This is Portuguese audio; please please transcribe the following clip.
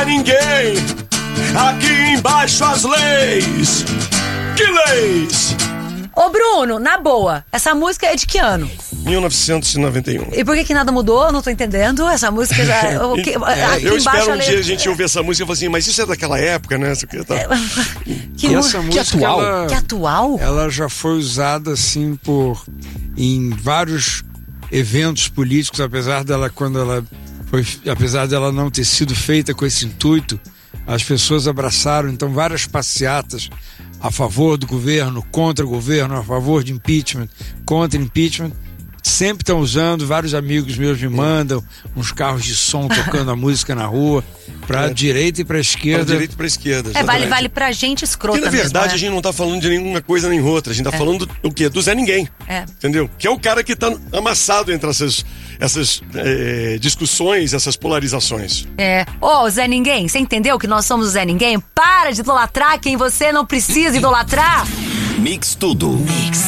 Ninguém. Aqui embaixo as leis. Que leis? Ô Bruno, na boa, essa música é de que ano? 1991. E por que nada mudou? Eu não tô entendendo. Essa música já... eu espero um dia a gente ouvir essa música e falar assim, mas isso é daquela época, né? E essa música atual? Que atual? Ela já foi usada assim em vários eventos políticos, apesar dela não ter sido feita com esse intuito, as pessoas abraçaram, então, várias passeatas a favor do governo, contra o governo, a favor de impeachment, contra impeachment. Sempre estão usando, vários amigos meus me mandam uns carros de som tocando a música na rua, pra direita e pra esquerda. Pra direita e pra esquerda. Vale pra gente escrota. Porque, na verdade, mesmo, a gente não tá falando de nenhuma coisa nem outra. A gente tá falando do quê? Do Zé Ninguém. Entendeu? Que é o cara que tá amassado entre essas discussões, essas polarizações. Ô, Zé Ninguém, você entendeu que nós somos o Zé Ninguém? Para de idolatrar quem você não precisa idolatrar. Mix Tudo. Mix.